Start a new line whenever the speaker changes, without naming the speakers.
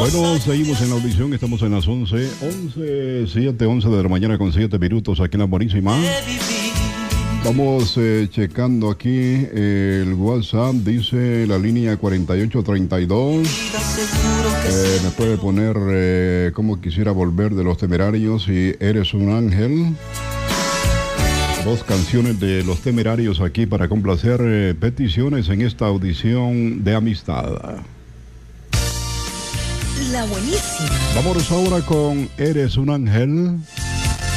Bueno, seguimos en la audición, estamos en las 11 de la mañana con 7 minutos aquí en La Buenísima. Vamos checando aquí el WhatsApp, dice la línea 4832. Me puede poner como quisiera volver de Los Temerarios y Eres un Ángel. Dos canciones de Los Temerarios aquí para complacer peticiones en esta audición de amistad.
La Buenísima.
Vámonos ahora con Eres un Ángel.